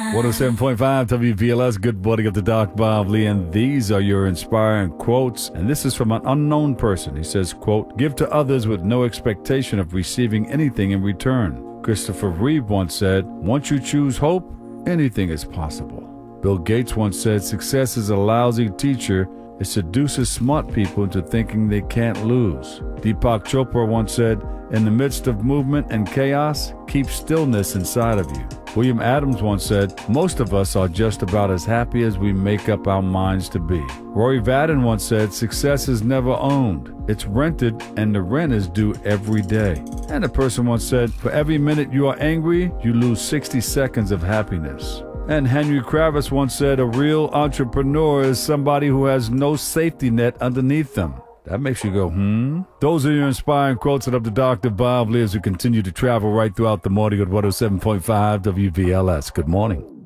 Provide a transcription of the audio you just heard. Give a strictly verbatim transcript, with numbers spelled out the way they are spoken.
one oh seven point five W V L S, good morning of the Doc Bob Lee, and these are your inspiring quotes. And this is from an unknown person. He says, quote, give to others with no expectation of receiving anything in return. Christopher Reeve once said, once you choose hope, anything is possible. Bill Gates once said, success is a lousy teacher. It seduces smart people into thinking they can't lose. Deepak Chopra once said, in the midst of movement and chaos, keep stillness inside of you. William Adams once said, most of us are just about as happy as we make up our minds to be. Rory Vaden once said, success is never owned. It's rented, and the rent is due every day. And a person once said, for every minute you are angry, you lose sixty seconds of happiness. And Henry Kravis once said, a real entrepreneur is somebody who has no safety net underneath them. That makes you go, hmm? Those are your inspiring quotes of the Doctor Bob Lee as we continue to travel right throughout the morning at one oh seven point five W V L S. Good morning.